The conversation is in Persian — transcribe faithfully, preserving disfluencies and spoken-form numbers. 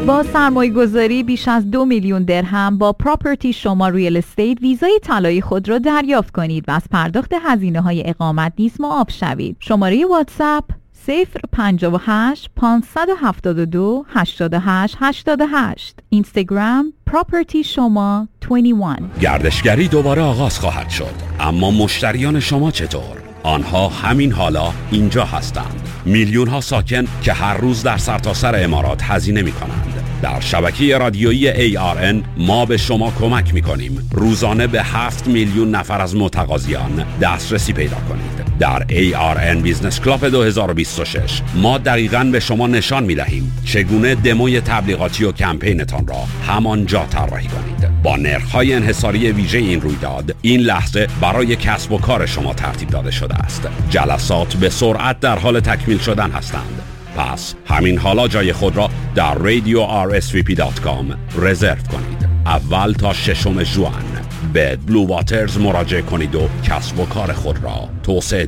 با سرمایه گذاری بیش از دو میلیون درهم با پراپرتی شما ریل استیت ویزای طلایی خود را دریافت کنید و از پرداخت هزینه های اقامت نیز معاف شوید. شماره واتساپ صفر پنجاه و هشت پانصد و هفتاد و دو هشتاد و هشت هشتاد و هشت. اینستاگرام پراپرتی شما بیست و یک. گردشگری دوباره آغاز خواهد شد، اما مشتریان شما چطور؟ آنها همین حالا اینجا هستند. میلیون ها ساکن که هر روز در سرتاسر امارات هزینه می کنند. در شبکه رادیویی ای آر ان ما به شما کمک می کنیم روزانه به هفت میلیون نفر از متقاضیان دسترسی پیدا کنید. در ای آر ان بیزنس کلاب دو هزار و بیست و شش ما دقیقاً به شما نشان می دهیم چگونه دموی تبلیغاتی و کمپینتان را همانجا طراحی کنید. با نرخ‌های انحصاری ویژه این رویداد این لحظه برای کسب و کار شما ترتیب داده شده است. جلسات به سرعت در حال تکمیل شدن هستند. پس همین حالا جای خود را در رادیو آر اس وی پی دات کام رزرو کنید. اول تا ششم ژوئن به بلو واترز مراجعه کنید و کسب و کار خود را توسعه